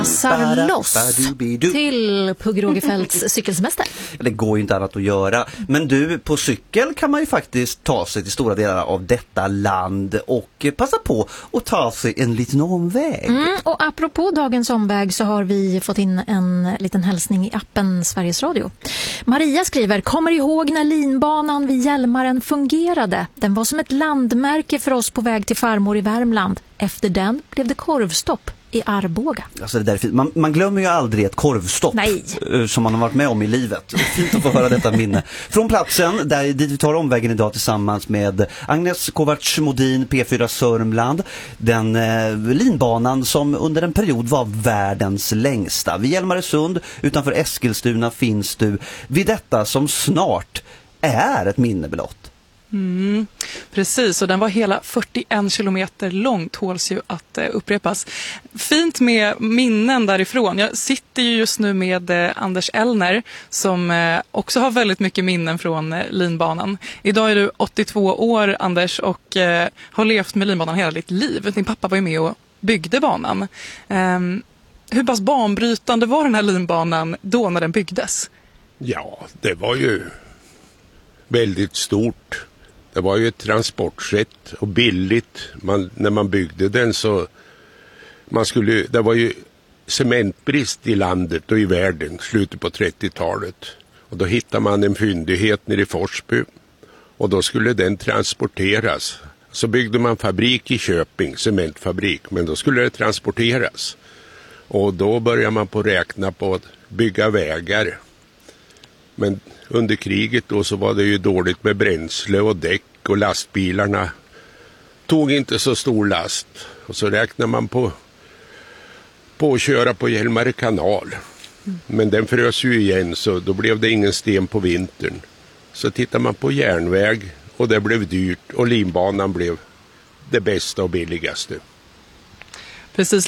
Loss till Pugh Rogefeldts cykelsemester. Det går ju inte annat att göra. Men du, på cykel kan man ju faktiskt ta sig till stora delar av detta land och passa på att ta sig en liten omväg. Och apropå dagens omväg så har vi fått in en liten hälsning i appen Sveriges Radio. Maria skriver: kommer ihåg när linbanan vid Hjälmaren fungerade? Den var som ett landmärke för oss på väg till farmor i Värmland. Efter den blev det korvstopp i Arboga. Alltså det där är fint. Man glömmer ju aldrig ett korvstopp. Nej. Som man har varit med om i livet. Fint att få höra detta minne. Från platsen dit vi tar omvägen idag tillsammans med Agnes Kovacs Modin, P4 Sörmland. Den linbanan som under en period var världens längsta. Vid Hjälmaresund utanför Eskilstuna finns du vid detta som snart är ett minne blott. Precis, och den var hela 41 kilometer lång, tåls ju att upprepas. Fint med minnen därifrån. Jag sitter ju just nu med Anders Ellner som också har väldigt mycket minnen från linbanan. Idag är du 82 år, Anders, och har levt med linbanan hela ditt liv. Din pappa var ju med och byggde banan. Hur pass banbrytande var den här linbanan då när den byggdes? Ja, det var ju väldigt stort. Det var ju ett transportsätt och billigt. När man byggde den så det var ju cementbrist i landet och i världen slutet på 30-talet. Och då hittade man en fyndighet nere i Forsby och då skulle den transporteras. Så byggde man fabrik i Köping, cementfabrik, men då skulle det transporteras. Och då började man på räkna på att bygga vägar. Men under kriget då så var det ju dåligt med bränsle och däck och lastbilarna tog inte så stor last. Och så räknar man på att köra på Hjälmare kanal. Men den frös ju igen så då blev det ingen sten på vintern. Så tittar man på järnväg och det blev dyrt och linbanan blev det bästa och billigaste. Precis.